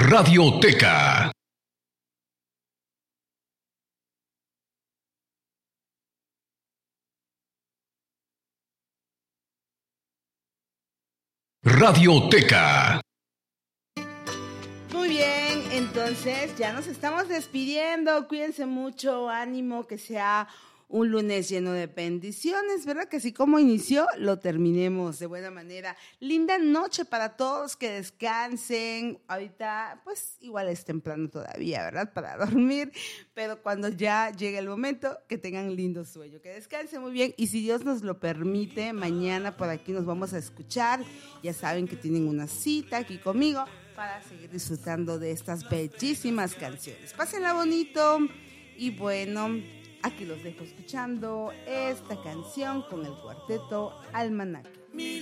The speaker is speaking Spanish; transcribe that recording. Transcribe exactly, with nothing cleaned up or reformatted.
Radioteca. Radioteca. Muy bien, entonces ya nos estamos despidiendo. Cuídense mucho, ánimo, que sea un lunes lleno de bendiciones, ¿verdad? Que así como inició, lo terminemos de buena manera. Linda noche para todos, que descansen. Ahorita, pues, igual es temprano todavía, ¿verdad? Para dormir, pero cuando ya llegue el momento, que tengan lindo sueño, que descansen muy bien. Y si Dios nos lo permite, mañana por aquí nos vamos a escuchar. Ya saben que tienen una cita aquí conmigo para seguir disfrutando de estas bellísimas canciones. Pásenla bonito y bueno, aquí los dejo escuchando esta canción con el cuarteto Almanaque.